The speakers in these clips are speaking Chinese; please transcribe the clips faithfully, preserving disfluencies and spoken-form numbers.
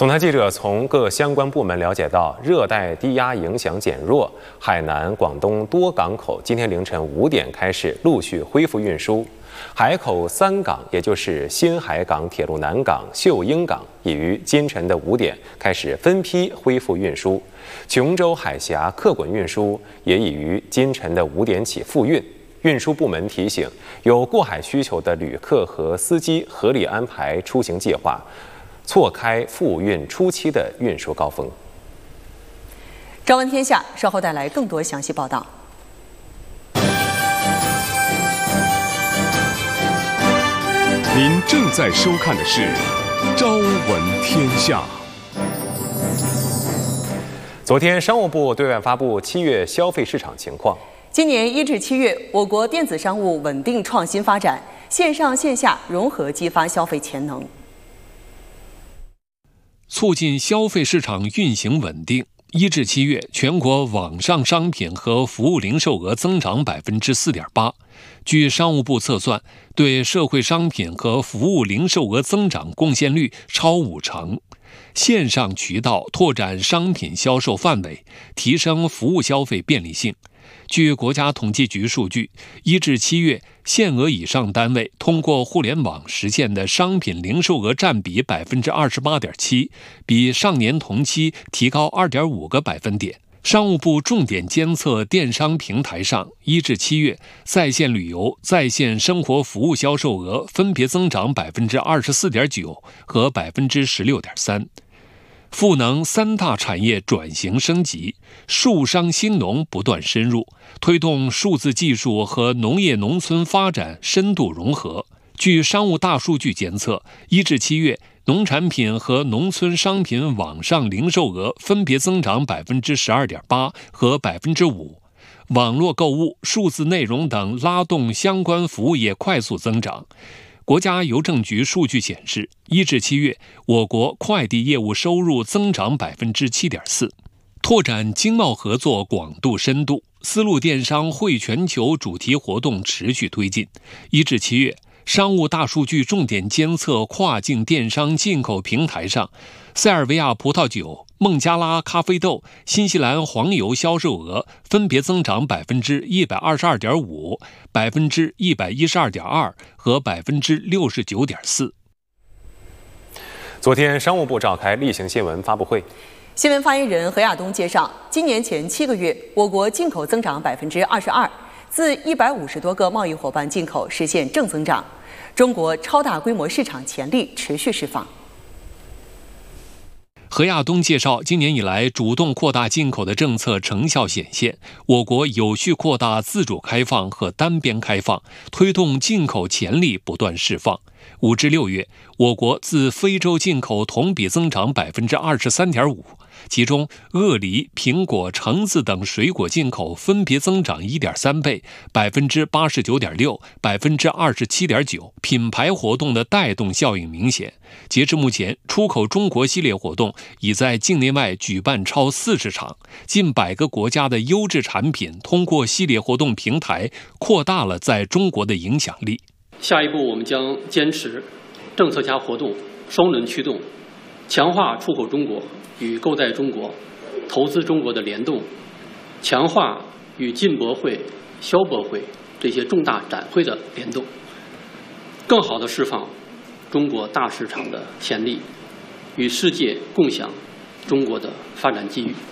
总台记者从各相关部门了解到，热带低压影响减弱，海南、广东多港口今天凌晨五点开始陆续恢复运输。海口三港，也就是新海港、铁路南港、秀英港，已于今晨的五点开始分批恢复运输。琼州海峡客滚运输也已于今晨的五点起复运。运输部门提醒，有过海需求的旅客和司机合理安排出行计划，错开复运初期的运输高峰。 朝闻天下稍后带来更多详细报道。 您正在收看的是《朝闻天下》。 昨天，商务部对外发布七月消费市场情况。 今年一至七月，我国电子商务稳定创新发展，线上线下融合激发消费潜能， 促进消费市场运行稳定。一至七月，全国网上商品和服务零售额增长百分之四点八。据商务部测算，对社会商品和服务零售额增长贡献率超五成。线上渠道拓展商品销售范围，提升服务消费便利性。据国家统计局数据，一至七月，限额以上单位通过互联网实现的商品零售额占比百分之二十八点七，比上年同期提高二点五个百分点。商务部重点监测电商平台上，一至七月，在线旅游、在线生活服务销售额分别增长百分之二十四点九和百分之十六点三。赋能三大产业转型升级，数商新农不断深入，推动数字技术和农业农村发展深度融合。据商务大数据监测，一至七月，农产品和农村商品网上零售额分别增长百分之十二点八和百分之五。网络购物、数字内容等拉动相关服务业快速增长。国家邮政局数据显示，一至七月，我国快递业务收入增长百分之七点四。拓展经贸合作广度深度，丝路电商汇全球主题活动持续推进。一至七月，商务大数据重点监测跨境电商进口平台上，塞尔维亚葡萄酒、孟加拉咖啡豆、新西兰黄油销售额分别增长百分之一百二十二点五、百分之一百一十二点二和百分之六十九点四。 昨天，商务部召开例行新闻发布会。 新闻发言人何亚东介绍，今年前七个月，我国进口增长百分之二十二，自一百五十多个贸易伙伴进口实现正增长，中国超大规模市场潜力持续释放。 何亚东介绍，今年以来主动扩大进口的政策成效显现，我国有序扩大自主开放和单边开放，推动进口潜力不断释放。五至六月，我国自非洲进口同比增长百分之二十三点五，其中鳄梨、苹果、橙子等水果进口分别增长一点三倍，百分之八十九点六，百分之二十七点九。品牌活动的带动效应明显。截至目前，出口中国系列活动已在境内外举办超四十场，近百个国家的优质产品通过系列活动平台扩大了在中国的影响力。 下一步，我们将坚持政策加活动双轮驱动，强化出口中国与购在中国、投资中国的联动，强化与进博会、消博会这些重大展会的联动，更好地释放中国大市场的潜力，与世界共享中国的发展机遇。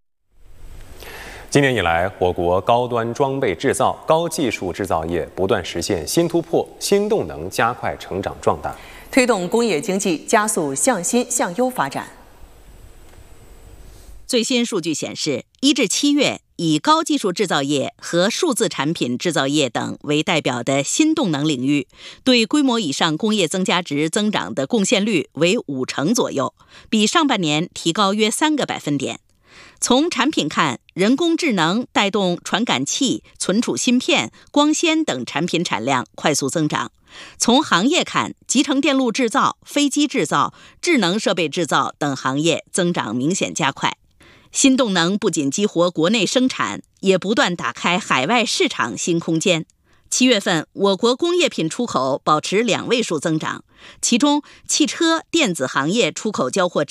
今年以来，我国高端装备制造、高技术制造业不断实现新突破、新动能，加快成长壮大， 推动工业经济加速向新向优发展。 最新数据显示，一至七月，以高技术制造业和数字产品制造业等为代表的新动能领域，对规模以上工业增加值增长的贡献率为五成左右，比上半年提高约三个百分点。从产品看，人工智能带动传感器、存储芯片、光纤等产品产量快速增长。从行业看，集成电路制造、飞机制造、智能设备制造等行业增长明显加快。新动能不仅激活国内生产，也不断打开海外市场新空间。七月份，我国工业品出口保持两位数增长，其中汽车电子行业出口交货